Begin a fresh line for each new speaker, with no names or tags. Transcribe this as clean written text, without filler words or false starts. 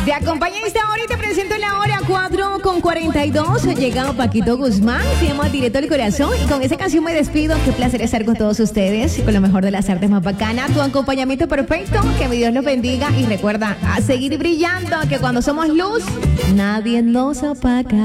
Te acompaña esta hora y te presento la hora 4:42. Ha llegado Paquito Guzmán, se llama Directo al Corazón. Y con esa canción me despido. Qué placer estar con todos ustedes. Con lo mejor de las artes más bacanas. Tu acompañamiento perfecto. Que mi Dios los bendiga. Y recuerda, a seguir brillando. Que cuando somos luz, nadie nos apaga.